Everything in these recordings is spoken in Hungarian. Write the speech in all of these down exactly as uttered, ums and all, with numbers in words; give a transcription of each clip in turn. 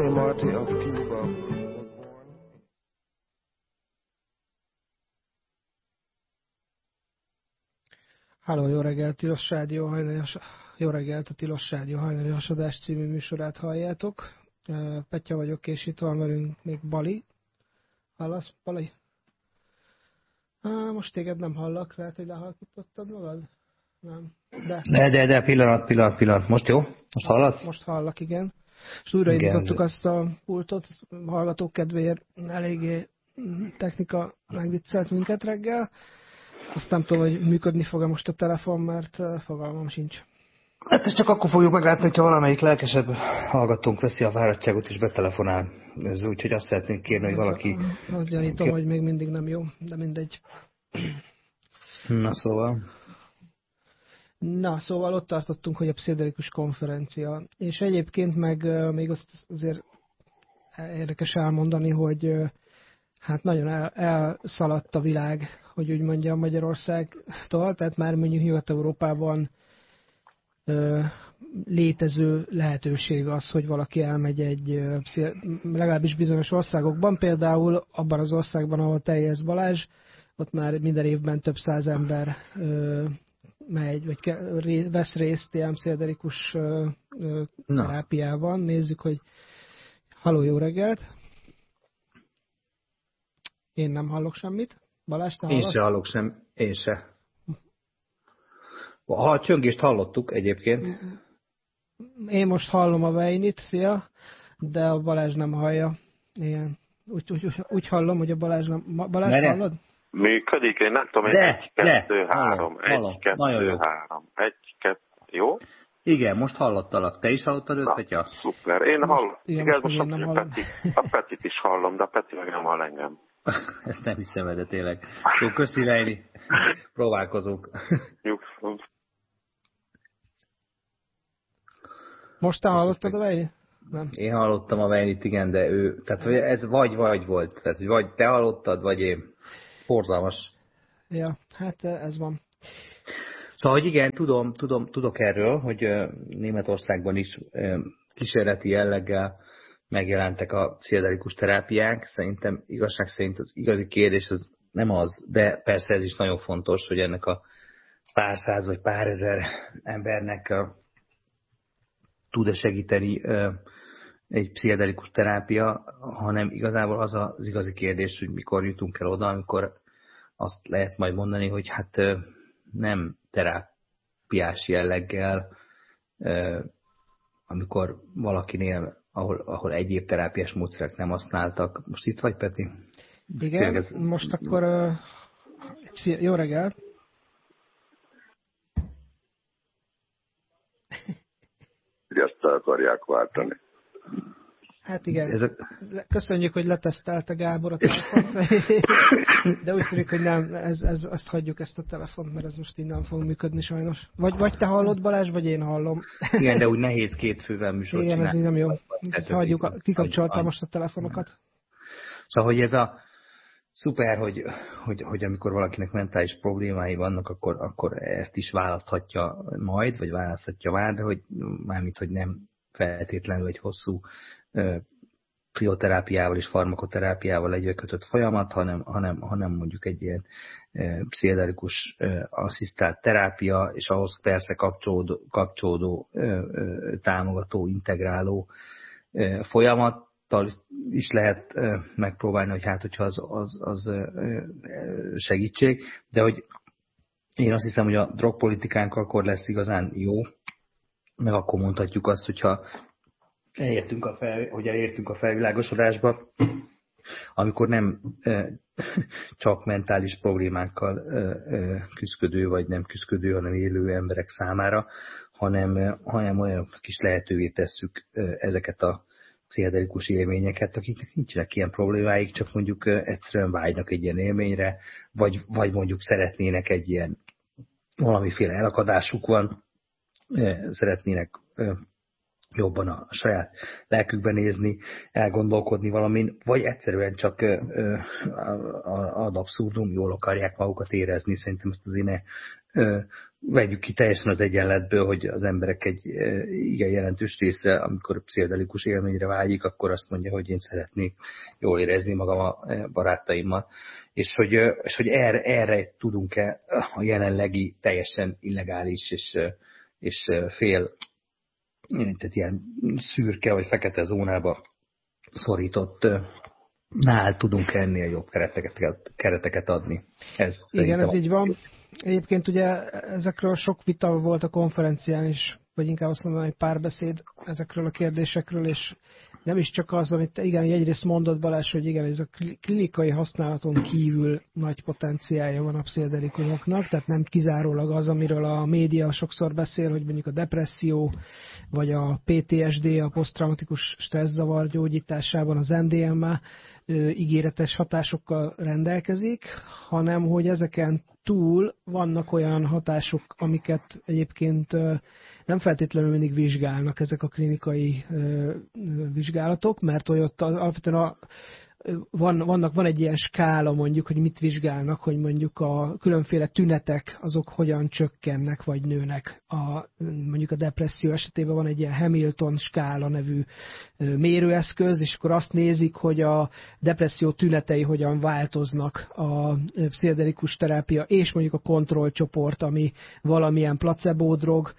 Jose Marti of Cuba was born. Halló, jó reggelt, Tilos Rádió hajnalias, jó reggelt, a Tilos Rádió hajnali hasadás című műsorát halljátok. Petya vagyok, és itt van velünk még Bali. Hallasz, Bali? Á, most téged nem hallak, lehet, hogy lehalkítottad magad? Nem. De, de, de, de pillanat, pillanat, pillanat. Most jó? Most hallasz? Most hallak, igen. És újraindítottuk azt a pultot, hallgatók kedvéért eléggé technika megviccelt minket reggel. Azt nem tudom, hogy működni fog-e most a telefon, mert fogalmam sincs. Hát ezt csak akkor fogjuk meglátni, hogyha valamelyik lelkesebb hallgatónk veszi a fáradtságot és betelefonál. Ez úgy, hogy azt szeretnénk kérni, hogy valaki... Azt gyanítom, K- hogy még mindig nem jó, de mindegy. Na szóval... Na, szóval ott tartottunk, hogy a pszichedelikus konferencia. És egyébként meg még azt azért érdekes elmondani, hogy hát nagyon el, elszaladt a világ, hogy úgy mondjam, Magyarországtól, tehát már mondjuk Nyugat-Európában ö, létező lehetőség az, hogy valaki elmegy egy, legalábbis bizonyos országokban, például abban az országban, ahol te élsz, Balázs, ott már minden évben több száz ember ö, megy, vagy ke, vesz részt ilyen pszichedelikus terápiában. Nézzük, hogy halló, jó reggelt! Én nem hallok semmit. Balázs, te Én se hallok sem, én se. Ha a csöngést hallottuk egyébként. Én most hallom a Vejnit, szia, de a Balázs nem hallja. Igen. Úgy, úgy, úgy hallom, hogy a Balázs nem... Balázs, Mere? Hallod? Működik, én nem tudom, de, egy, kettő, de, három, hallom, egy, kettő, három, egy, kettő, jó? Igen, most hallottalak. Te is hallottad őt, Petya? Szuper, én hallom. Igen, igen, most, most nem a, hallom. Peti, a Petit is hallom, de a Peti meg nem hall engem. Ezt nem hiszem, de tényleg. Jó, köszi, Vejni. Próbálkozunk. Most te hallottad a Vejnit? Nem. Én hallottam a Vejnit, igen, de ő, tehát ez vagy-vagy volt. Tehát vagy te hallottad, vagy én. Borzalmas. Ja, hát ez van. Szóval, hogy igen, tudom, tudom, tudok erről, hogy Németországban is kísérleti jelleggel megjelentek a pszichedelikus terápiák. Szerintem igazság szerint az igazi kérdés az nem az, de persze ez is nagyon fontos, hogy ennek a pár száz vagy pár ezer embernek tud-e segíteni egy pszichedelikus terápia, hanem igazából az az igazi kérdés, hogy mikor jutunk el oda, amikor azt lehet majd mondani, hogy hát nem terápiás jelleggel, amikor valakinél, ahol, ahol egyéb terápiás módszerek nem használtak. Most itt vagy, Peti? Igen, ez... most akkor uh, jó reggelt! Ezt el akarják váltani. Hát igen, ez a... köszönjük, hogy letesztelte Gábor a telefont, de úgy tűnik, hogy nem, ez, ez, ezt hagyjuk, ezt a telefont, mert ez most így nem fog működni sajnos. Vagy, vagy te hallod, Balázs, vagy én hallom. Igen, de úgy nehéz két fővel műsort igen, csinálni. Ez így nem jó. Hagyjuk, kikapcsoltam most a telefonokat. Szóval, hogy ez a szuper, hogy, hogy, hogy amikor valakinek mentális problémái vannak, akkor, akkor ezt is választhatja majd, vagy választhatja már, de hogy mármint, hogy nem feltétlenül egy hosszú pszichoterápiával és farmakoterápiával egybekötött folyamat, hanem, hanem, hanem mondjuk egy ilyen pszichedelikus asszisztált terápia, és ahhoz persze kapcsolódó, kapcsolódó támogató, integráló folyamattal is lehet megpróbálni, hogy hát, hogyha az, az, az segítség, de hogy én azt hiszem, hogy a drogpolitikánk akkor lesz igazán jó, meg akkor mondhatjuk azt, hogyha elértünk a, fel, hogy elértünk a felvilágosodásba, amikor nem e, csak mentális problémákkal e, e, küszködő vagy nem küszködő, hanem élő emberek számára, hanem, hanem olyanoknak is lehetővé tesszük e, ezeket a pszichedelikus élményeket, akiknek nincsenek ilyen problémáik, csak mondjuk e, egyszerűen vágynak egy ilyen élményre, vagy, vagy mondjuk szeretnének egy ilyen valamiféle elakadásuk van, e, szeretnének e, jobban a saját lelkükben nézni, elgondolkodni valamin, vagy egyszerűen csak ö, ö, ad abszurdum, jól akarják magukat érezni. Szerintem ezt azért ne ö, vegyük ki teljesen az egyenletből, hogy az emberek egy ö, igen jelentős része, amikor pszichedelikus élményre vágyik, akkor azt mondja, hogy én szeretnék jól érezni magam a barátaimmal. És hogy, ö, és hogy erre, erre tudunk-e a jelenlegi teljesen illegális és, és fél tehát ilyen szürke vagy fekete zónába szorított nál tudunk ennél jobb kereteket, kereteket adni. Ez igen, ez így van. Egyébként ugye ezekről sok vita volt a konferencián is, vagy inkább azt mondom, hogy párbeszéd ezekről a kérdésekről, és nem is csak az, amit igen, egyrészt mondott Balázs, hogy igen, ez a klinikai használaton kívül nagy potenciálja van a pszichedelikumoknak, tehát nem kizárólag az, amiről a média sokszor beszél, hogy mondjuk a depresszió, vagy a pé té es dé, a poszttraumatikus stresszavar gyógyításában az em dé em á ígéretes hatásokkal rendelkezik, hanem hogy ezeken túl vannak olyan hatások, amiket egyébként nem feltétlenül mindig vizsgálnak ezek a klinikai vizsgálatok, mert ott alapvetően a, van, vannak, van egy ilyen skála mondjuk, hogy mit vizsgálnak, hogy mondjuk a különféle tünetek azok hogyan csökkennek vagy nőnek. A, mondjuk a depresszió esetében van egy ilyen Hamilton skála nevű mérőeszköz, és akkor azt nézik, hogy a depresszió tünetei hogyan változnak a pszichedelikus terápia, és mondjuk a kontrollcsoport, ami valamilyen placebo drog,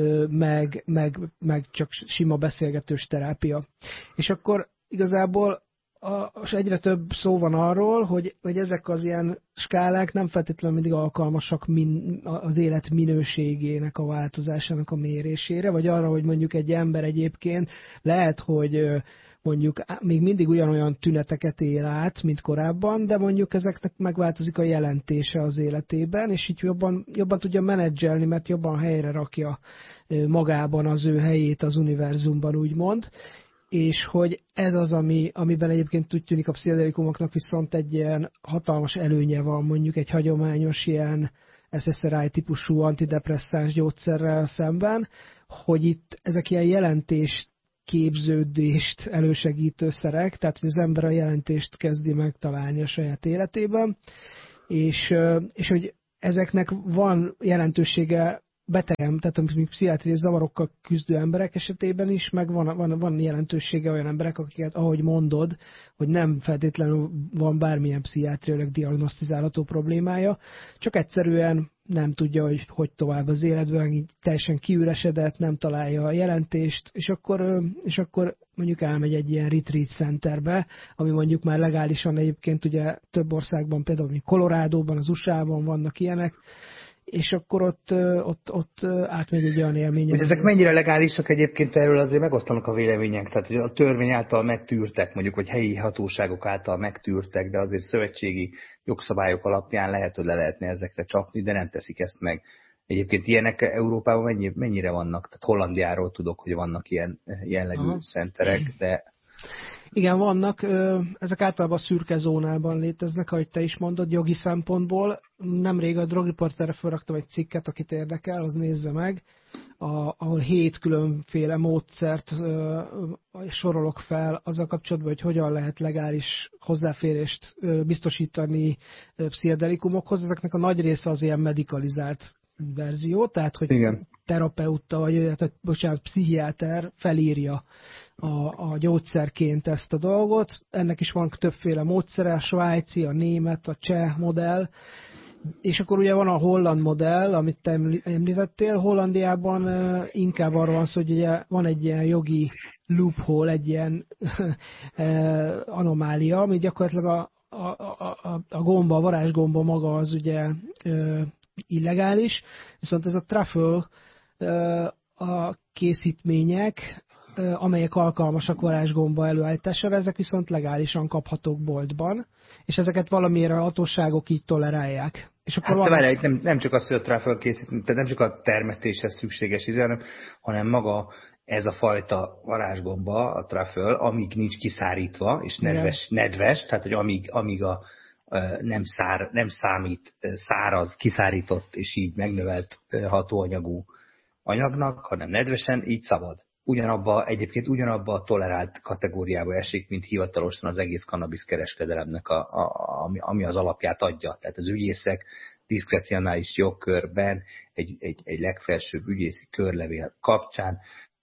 meg, meg, meg csak sima beszélgetős terápia. És akkor igazából és egyre több szó van arról, hogy, hogy ezek az ilyen skálák nem feltétlenül mindig alkalmasak min, az élet minőségének a változásának a mérésére, vagy arra, hogy mondjuk egy ember egyébként lehet, hogy mondjuk még mindig ugyanolyan tüneteket él át, mint korábban, de mondjuk ezeknek megváltozik a jelentése az életében, és így jobban, jobban tudja menedzselni, mert jobban helyre rakja magában az ő helyét az univerzumban, úgymond. És hogy ez az, ami, amiben egyébként úgy tűnik a pszichedelikumoknak viszont egy ilyen hatalmas előnye van, mondjuk egy hagyományos ilyen es es er i-típusú antidepresszáns gyógyszerrel szemben, hogy itt ezek ilyen jelentést képződést elősegítő szerek, tehát hogy az ember a jelentést kezdi megtalálni a saját életében, és, és hogy ezeknek van jelentősége betegem, tehát mondjuk pszichiátriai zavarokkal küzdő emberek esetében is, meg van, van, van jelentősége olyan emberek, akiket, ahogy mondod, hogy nem feltétlenül van bármilyen pszichiátriailag diagnosztizálható problémája, csak egyszerűen nem tudja, hogy hogy tovább az életben, így teljesen kiüresedett, nem találja a jelentést, és akkor, és akkor mondjuk elmegy egy ilyen retreat centerbe, ami mondjuk már legálisan egyébként ugye több országban, például Colorado-ban, az u es á-ban vannak ilyenek, és akkor ott, ott, ott átmegy egy olyan élmény. Hogy ezek mennyire legálisak egyébként, erről azért megosztanak a vélemények, tehát hogy a törvény által megtűrtek, mondjuk, vagy helyi hatóságok által megtűrtek, de azért szövetségi jogszabályok alapján lehet, hogy le lehetne ezekre csapni, de nem teszik ezt meg. Egyébként ilyenek Európában mennyi, mennyire vannak? Tehát Hollandiáról tudok, hogy vannak ilyen jellegű Aha. centerek, de... Igen, vannak. Ezek általában a szürke zónában léteznek, ahogy te is mondod, jogi szempontból. Nemrég a Drug Reporterre felraktam egy cikket, akit érdekel, az nézze meg, a, ahol hét különféle módszert ö, sorolok fel azzal kapcsolatban, hogy hogyan lehet legális hozzáférést ö, biztosítani ö, pszichedelikumokhoz. Ezeknek a nagy része az ilyen medikalizált verzió, tehát hogy Igen. terapeuta, vagy tehát, bocsánat, pszichiáter felírja a, a gyógyszerként ezt a dolgot. Ennek is van többféle módszere, a svájci, a német, a cseh modell, és akkor ugye van a holland modell, amit te említettél. Hollandiában inkább arról van szó, hogy ugye van egy ilyen jogi loophole, egy ilyen anomália, ami gyakorlatilag a, a, a, a gomba, a varázsgomba maga az ugye illegális, viszont ez a truffle a készítmények, amelyek alkalmasak varázsgomba előállítására, ezek viszont legálisan kaphatók boltban, és ezeket valamiért a hatóságok így tolerálják. És akkor hát van... várj, nem, nem csak az, hogy a truffle készítmény, tehát nem csak a termesztéshez szükséges íze, hanem, hanem maga ez a fajta varázsgomba, a truffle, amíg nincs kiszárítva, és nedves, nedves tehát hogy amíg, amíg a Nem, szár, nem számít száraz, kiszárított és így megnövelt hatóanyagú anyagnak, hanem nedvesen, így szabad. ugyanabba, egyébként ugyanabba a tolerált kategóriába esik, mint hivatalosan az egész kannabisz kereskedelemnek, a, a, ami, ami az alapját adja. Tehát az ügyészek diszkrecionális jogkörben egy, egy, egy legfelsőbb ügyészi körlevél kapcsán.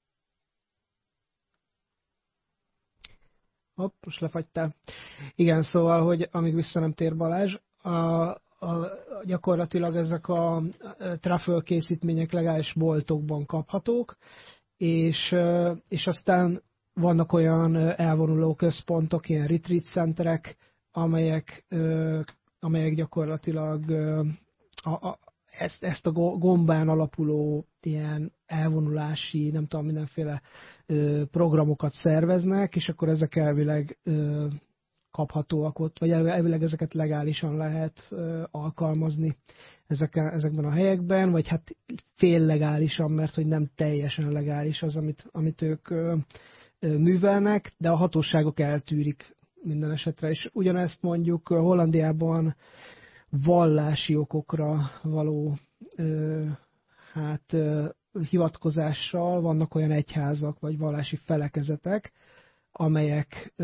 Hopp, most lefagytál. Igen, szóval, hogy amíg vissza nem tér Balázs, a, a, gyakorlatilag ezek a truffle készítmények legális boltokban kaphatók, és, és aztán vannak olyan elvonuló központok, ilyen retreat centerek, amelyek, amelyek gyakorlatilag a, a, ezt, ezt a gombán alapuló ilyen elvonulási, nem tudom, mindenféle programokat szerveznek, és akkor ezek elvileg kaphatóak ott, vagy elvileg ezeket legálisan lehet alkalmazni ezeken, ezekben a helyekben, vagy hát fél legálisan, mert hogy nem teljesen legális az, amit, amit ők művelnek, de a hatóságok eltűrik minden esetre. És ugyanezt mondjuk Hollandiában vallási okokra való hát hivatkozással vannak olyan egyházak, vagy vallási felekezetek, amelyek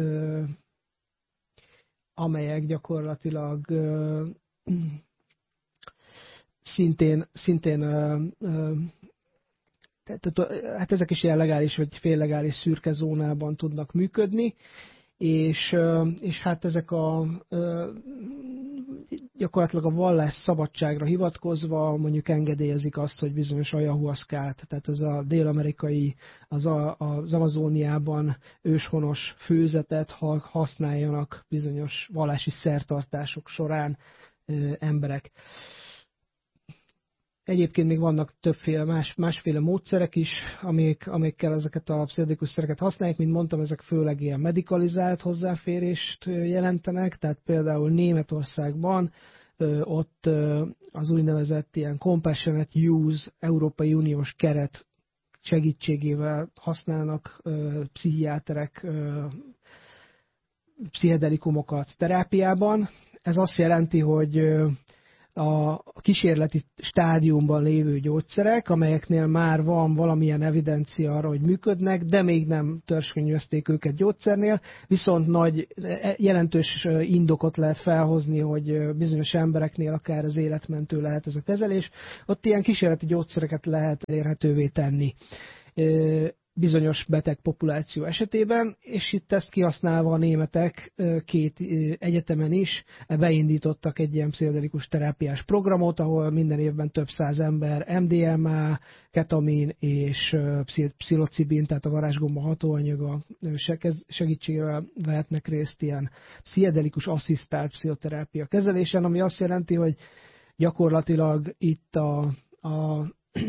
amelyek gyakorlatilag szintén, szintén tehát, hát ezek is ilyen legális vagy féllegális szürke zónában tudnak működni, és, és hát ezek a gyakorlatilag a vallás szabadságra hivatkozva mondjuk engedélyezik azt, hogy bizonyos ayahuaszkát, tehát ez a dél-amerikai, az, a, az Amazóniában őshonos főzetet használjanak bizonyos vallási szertartások során emberek. Egyébként még vannak többféle más, másféle módszerek is, amik, amikkel ezeket a pszichedelikus szereket használják. Mint mondtam, ezek főleg ilyen medikalizált hozzáférést jelentenek, tehát például Németországban ott az úgynevezett ilyen compassionate use Európai Uniós keret segítségével használnak pszichiáterek pszichedelikumokat terápiában. Ez azt jelenti, hogy a kísérleti stádiumban lévő gyógyszerek, amelyeknél már van valamilyen evidencia arra, hogy működnek, de még nem törzskönyvezték őket gyógyszernél, viszont nagy jelentős indokot lehet felhozni, hogy bizonyos embereknél akár az életmentő lehet ez a kezelés. Ott ilyen kísérleti gyógyszereket lehet elérhetővé tenni bizonyos beteg populáció esetében, és itt ezt kihasználva a németek két egyetemen is beindítottak egy ilyen pszichedelikus terápiás programot, ahol minden évben több száz ember em dé em á, ketamin és pszilocibin, tehát a varázsgomba hatóanyaga segítségével vehetnek részt ilyen pszichedelikus asszisztált pszichoterápia kezelésen, ami azt jelenti, hogy gyakorlatilag itt a, a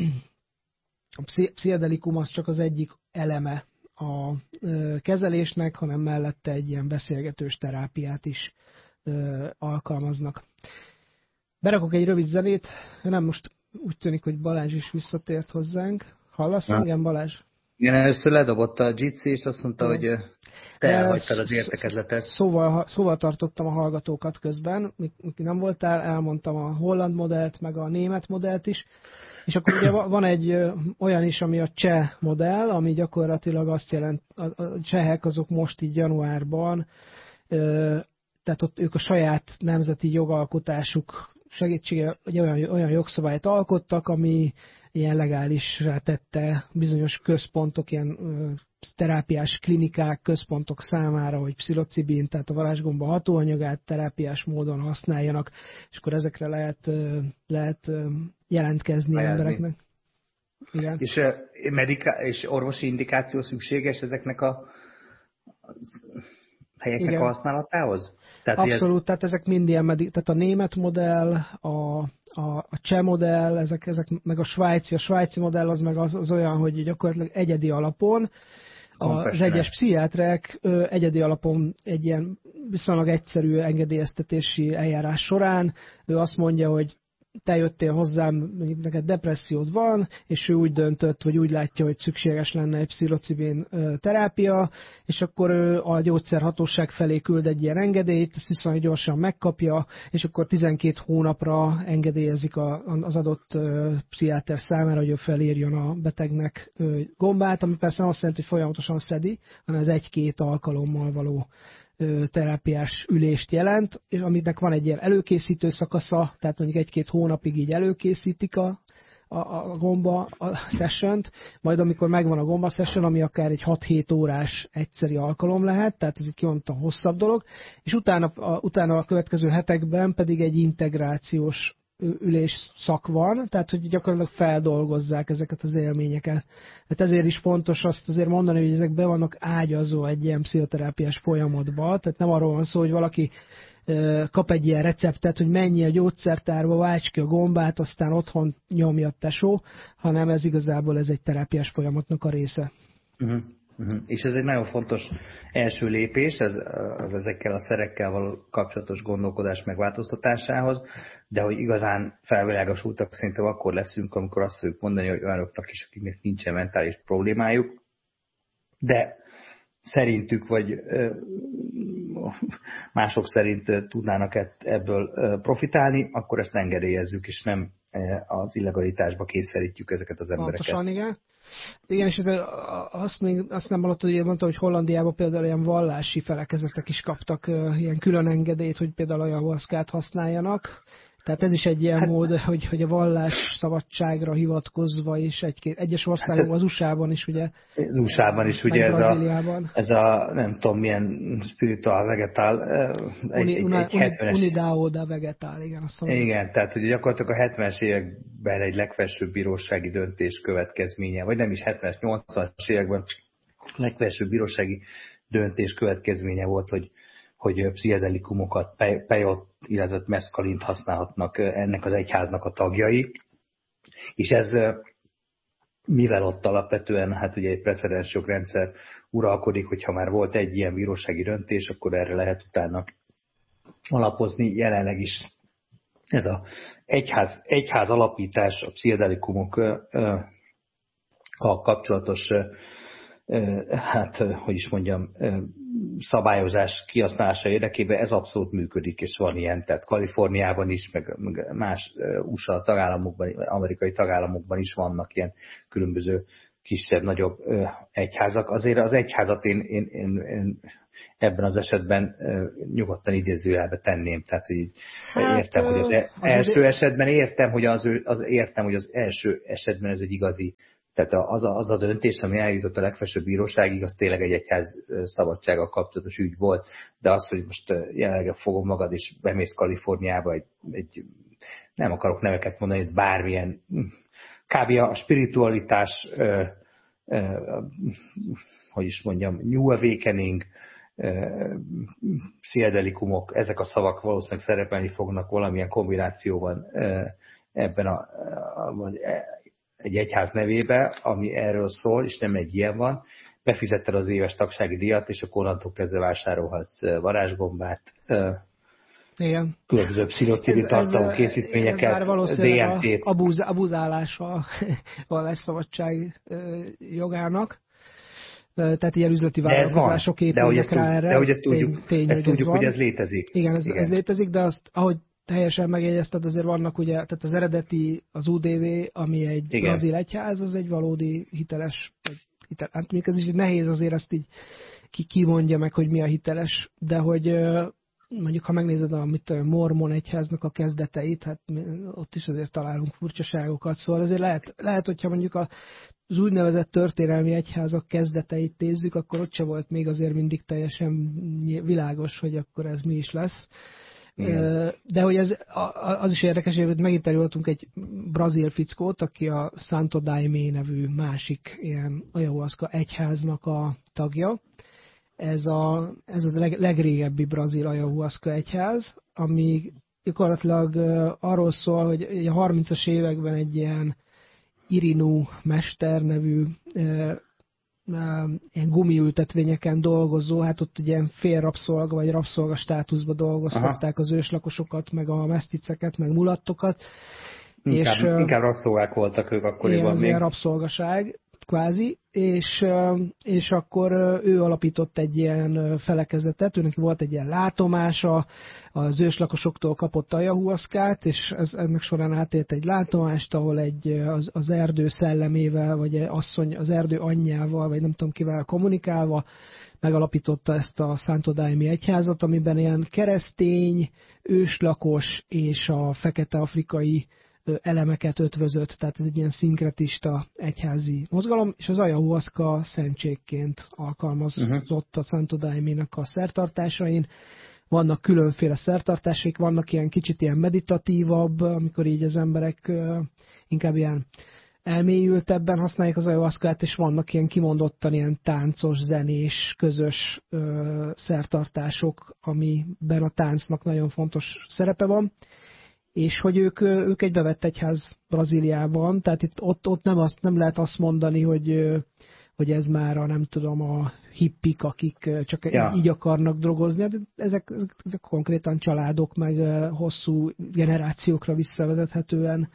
A pszichedelikum az csak az egyik eleme a kezelésnek, hanem mellette egy ilyen beszélgetős terápiát is alkalmaznak. Berakok egy rövid zenét, nem most úgy tűnik, hogy Balázs is visszatért hozzánk. Hallasz Na. engem, Balázs? Igen, először ledobott a Jitsi, és azt mondta, hogy te elhagytad az értekezletet. Szóval, szóval tartottam a hallgatókat közben, míg nem voltál, elmondtam a holland modellt, meg a német modellt is. És akkor ugye van egy olyan is, ami a cseh modell, ami gyakorlatilag azt jelent, a csehek azok most így januárban, tehát ott ők a saját nemzeti jogalkotásuk segítségével olyan, olyan jogszabályt alkottak, ami ilyen legálisra tette bizonyos központok, ilyen terápiás klinikák, központok számára, hogy pszilocibin, tehát a varázsgomba hatóanyagát terápiás módon használjanak, és akkor ezekre lehet, lehet jelentkezni Helyezni. embereknek. Igen. És, medika- és orvosi indikáció szükséges ezeknek a helyeknek Igen. a használatához? Tehát Abszolút, ez... tehát ezek mind ilyen, medi- tehát a német modell, a A, a cseh modell, ezek, ezek, meg a svájci, a svájci modell az meg az, az olyan, hogy gyakorlatilag egyedi alapon az egyes pszichiátrek egyedi alapon egy ilyen viszonylag egyszerű engedélyeztetési eljárás során ő azt mondja, hogy te jöttél hozzám, neked depressziód van, és ő úgy döntött, vagy úgy látja, hogy szükséges lenne egy pszilocibin terápia, és akkor ő a gyógyszerhatóság felé küld egy ilyen engedélyt, ezt viszonylag gyorsan megkapja, és akkor tizenkét hónapra engedélyezik a, az adott pszichiáter számára, hogy ő felírjon a betegnek gombát, ami persze azt jelenti, hogy folyamatosan szedi, hanem ez egy-két alkalommal való terápiás ülést jelent, és aminek van egy ilyen előkészítő szakasza, tehát mondjuk egy-két hónapig így előkészítik a, a, a gomba a sessiont, majd amikor megvan a gomba session, ami akár egy hat-hét órás egyszeri alkalom lehet, tehát ez egy kimondottan hosszabb dolog, és utána a, utána a következő hetekben pedig egy integrációs ülés szak van, tehát hogy gyakorlatilag feldolgozzák ezeket az élményeket. Hát ezért is fontos azt azért mondani, hogy ezek be vannak ágyazva egy ilyen pszichoterápiás folyamatba, tehát nem arról van szó, hogy valaki kap egy ilyen receptet, hogy menj a gyógyszertárba, válts ki a gombát, aztán otthon nyomja a tesó, hanem ez igazából ez egy terápiás folyamatnak a része. Uh-huh. Uh-huh. És ez egy nagyon fontos első lépés, ez, az ezekkel a szerekkel való kapcsolatos gondolkodás megváltoztatásához, de hogy igazán felvilágosultak szerintem akkor leszünk, amikor azt fogjuk mondani, hogy olyanoknak is, akiknek nincsen mentális problémájuk, de szerintük, vagy mások szerint tudnának ebből profitálni, akkor ezt engedélyezzük, és nem az illegalitásba kényszerítjük ezeket az embereket. Pontosan, igen. Igen, és azt, még, azt nem hallottad, hogy mondta, hogy Hollandiában például ilyen vallási felekezetek is kaptak uh, ilyen külön engedélyt, hogy például ayahuaszkát használjanak. Tehát ez is egy ilyen hát, mód, hogy, hogy a vallás szabadságra hivatkozva is egy, egyes országokban, hát az u es á-ban is, ugye. Az u es á-ban is, ugye ez a, ez a, nem tudom, milyen spiritual vegetál, egy, Uni, egy, una, egy hetvenes... Unidao da vegetál, igen. Azt mondom. Igen, tehát ugye gyakorlatilag a hetvenes években egy legfelsőbb bírósági döntés következménye, vagy nem is hetvenes, nyolcvanas években legfelsőbb bírósági döntés következménye volt, hogy hogy pszichedelikumokat, pejot, illetve meszkalint használhatnak ennek az egyháznak a tagjai. És ez, mivel ott alapvetően hát ugye egy precedens jogrendszer uralkodik, hogyha már volt egy ilyen bírósági döntés, akkor erre lehet utána alapozni. Jelenleg is ez az egyház, egyház alapítás, a pszichedelikumokkal kapcsolatos hát, hogy is mondjam, szabályozás kihasználása érdekében ez abszolút működik, és van ilyen, tehát Kaliforniában is, meg más u es á tagállamokban, amerikai tagállamokban is vannak ilyen különböző kisebb-nagyobb egyházak. Azért az egyházat én, én, én, én ebben az esetben nyugodtan idézőjelbe tenném, tehát hogy értem, hát, hogy az, az első az esetben értem, hogy az, az értem, hogy az első esetben ez egy igazi. Tehát az a, az a döntés, ami eljutott a legfelsőbb bíróságig, az tényleg egy egyház szabadsággal kapcsolatos ügy volt, de az, hogy most jelenleg fogom magad és bemész Kaliforniába, egy, egy, nem akarok neveket mondani, hogy bármilyen, kb. A spiritualitás, ö, ö, hogy is mondjam, New Awakening, pszichedelikumok, ezek a szavak valószínűleg szerepelni fognak valamilyen kombinációban ebben a, a egy egyház nevébe, ami erről szól, és nem egy ilyen van, befizetted az éves tagsági díjat, és akkor onnantól kezdve vásárolhatsz varázsgombát, igen. Különböző pszilocibin tartalmú készítményeket, dé em té-t. Abuz, abuzálás a vallásszabadság jogának. Tehát ilyen üzleti vállalkozások épülnek rá erre. De hogy ezt tudjuk, tény, ezt tudjuk, hogy ez létezik. Igen, ez, Igen. ez létezik, de azt, ahogy teljesen megjegyezted, azért vannak ugye, tehát az eredeti, az u dé vé, ami egy Igen. brazil egyház, az egy valódi hiteles, hitel, hát még ez is nehéz azért ezt így ki, ki mondja meg, hogy mi a hiteles, de hogy mondjuk, ha megnézed a mit, mormon egyháznak a kezdeteit, hát ott is azért találunk furcsaságokat, szóval azért lehet, lehet hogyha mondjuk a az úgynevezett történelmi egyházak kezdeteit nézzük, akkor ott se volt még azért mindig teljesen világos, hogy akkor ez mi is lesz. Igen. De hogy ez, az is érdekes, hogy megint előadtunk egy brazil fickót, aki a Santo Daime nevű másik ilyen ayahuasca egyháznak a tagja. Ez a, ez a leg, legrégebbi brazil ayahuasca egyház, ami gyakorlatilag arról szól, hogy a harmincas években egy ilyen Irinu Mester nevű ilyen gumiültetvényeken dolgozó, hát ott ugye ilyen fél rabszolga vagy rabszolga státuszban dolgoztatták Aha. az őslakosokat, meg a meszticeket, meg mulattokat. Inkább, és, inkább rabszolgák voltak ők akkoriban még. Ilyen rabszolgaság, kvázi, és, és akkor ő alapított egy ilyen felekezetet, őnek volt egy ilyen látomása, az őslakosoktól kapott ayahuaszkát, és ez, ennek során átélt egy látomást, ahol egy, az, az erdő szellemével, vagy asszony, az erdő anyjával, vagy nem tudom kivel kommunikálva, megalapította ezt a Santo Daime egyházat, amiben ilyen keresztény, őslakos és a fekete-afrikai elemeket ötvözött, tehát ez egy ilyen szinkretista egyházi mozgalom, és az ayahuaszka szentségként alkalmazott uh-huh. a Santo Daime-nek a szertartásain. Vannak különféle szertartásaik, vannak ilyen kicsit ilyen meditatívabb, amikor így az emberek inkább ilyen elmélyültebben használják az ayahuaszkát, és vannak ilyen kimondottan ilyen táncos, zenés, közös ö, szertartások, amiben a táncnak nagyon fontos szerepe van. És hogy ők, ők egy bevett egyház Brazíliában, tehát itt ott, ott nem, azt, nem lehet azt mondani, hogy, hogy ez már a, nem tudom, a hippik, akik csak ja. így akarnak drogozni, de ezek, ezek konkrétan családok, meg hosszú generációkra visszavezethetően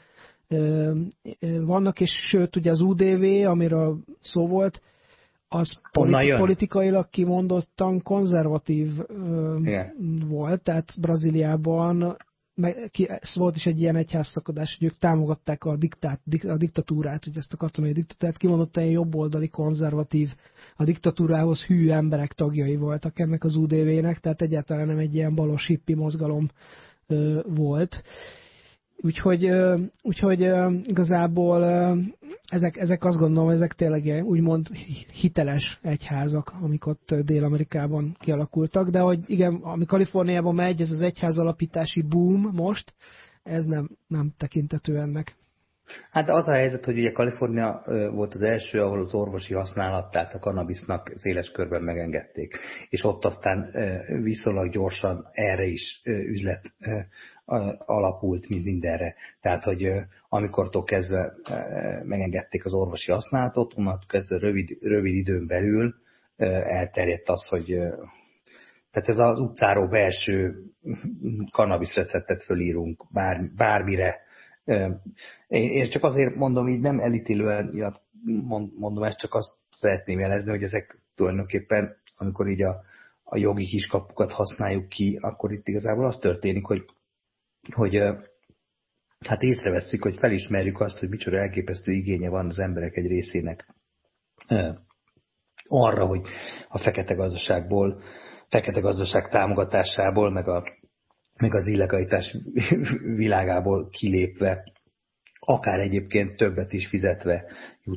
vannak, és sőt, ugye az u dé vé, amiről szó volt, az politi- politikailag kimondottan konzervatív yeah. volt, tehát Brazíliában volt is egy ilyen egyházszakadás, hogy ők támogatták a, diktát, a diktatúrát, ugye ezt a katonai diktatúrát, kimondottan jobboldali, konzervatív, a diktatúrához hű emberek tagjai voltak ennek az u dé vé-nek, tehát egyáltalán nem egy ilyen balos hippi mozgalom ö, volt. Úgyhogy, ö, úgyhogy ö, igazából ö, ezek, ezek azt gondolom, ezek tényleg úgymond hiteles egyházak, amik ott Dél-Amerikában kialakultak, de hogy igen, ami Kaliforniában megy, ez az egyház alapítási boom most, ez nem, nem tekintető ennek. Hát az a helyzet, hogy ugye Kalifornia volt az első, ahol az orvosi használatát a kannabisznak széles körben megengedték. És ott aztán viszonylag gyorsan erre is üzlet alapult, mint mindenre. Tehát, hogy amikortól kezdve megengedték az orvosi használatot, onnantól kezdve rövid, rövid időn belül elterjedt az, hogy tehát ez az utcáról belső kannabisz receptet fölírunk bár, bármire. Én csak azért mondom, így nem elítélően mondom, ezt csak azt szeretném jelezni, hogy ezek tulajdonképpen, amikor így a, a jogi kiskapukat használjuk ki, akkor itt igazából az történik, hogy, hogy hát észrevesszük, hogy felismerjük azt, hogy micsoda elképesztő igénye van az emberek egy részének arra, hogy a fekete gazdaságból, fekete gazdaság támogatásából, meg a meg az illegalitás világából kilépve, akár egyébként többet is fizetve